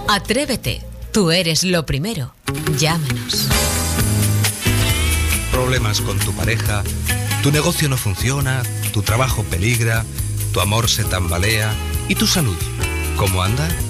Atrévete, tú eres lo primero. Llámanos. Problemas con tu pareja, tu negocio no funciona, tu trabajo peligra, tu amor se tambalea y tu salud, ¿cómo anda?